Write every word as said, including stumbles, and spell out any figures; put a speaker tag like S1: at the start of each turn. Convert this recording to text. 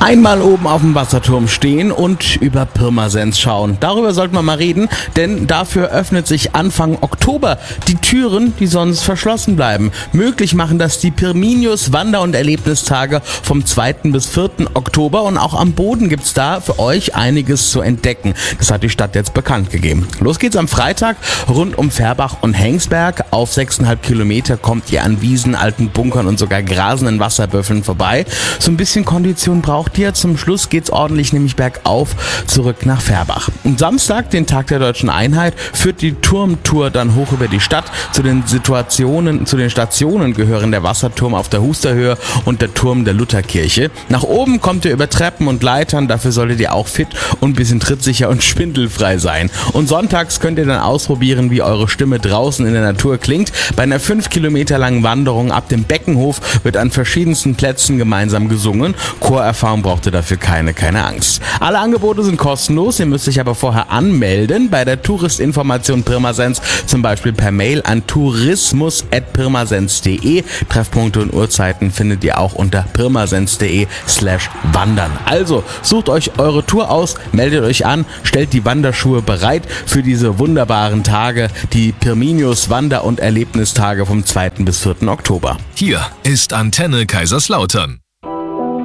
S1: Einmal oben auf dem Wasserturm stehen und über Pirmasens schauen. Darüber sollten wir mal reden, denn dafür öffnet sich Anfang Oktober die Türen, die sonst verschlossen bleiben. Möglich machen das die Pirminius Wander- und Erlebnistage vom zweiten bis vierten Oktober und auch am Boden gibt's da für euch einiges zu entdecken. Das hat die Stadt jetzt bekannt gegeben. Los geht's am Freitag rund um Färbach und Hengsberg. Auf sechseinhalb Kilometer kommt ihr an Wiesen, alten Bunkern und sogar grasenden Wasserbüffeln vorbei. So ein bisschen Kondition braucht ihr. Zum Schluss geht's ordentlich nämlich bergauf zurück nach Färbach. Am Samstag, den Tag der Deutschen Einheit, führt die Turmtour dann hoch über die Stadt. Zu den Situationen, zu den Stationen gehören der Wasserturm auf der Husterhöhe und der Turm der Lutherkirche. Nach oben kommt ihr über Treppen und Leitern. Dafür solltet ihr auch fit und ein bisschen trittsicher und schwindelfrei sein. Und sonntags könnt ihr dann ausprobieren, wie eure Stimme draußen in der Natur klingt. Bei einer fünf Kilometer langen Wanderung ab dem Beckenhof wird an verschiedensten Plätzen gemeinsam gesungen. Chorerfahrung braucht ihr dafür keine, keine Angst. Alle Angebote sind kostenlos, ihr müsst euch aber vorher anmelden bei der Touristinformation Pirmasens, zum Beispiel per Mail an tourismus at pirmasens punkt de. Treffpunkte und Uhrzeiten findet ihr auch unter pirmasens punkt de slash wandern. Also sucht euch eure Tour aus, meldet euch an, stellt die Wanderschuhe bereit für diese wunderbaren Tage, die Pirminius Wander- und Erlebnistage vom zweiten bis vierten Oktober.
S2: Hier ist Antenne Kaiserslautern.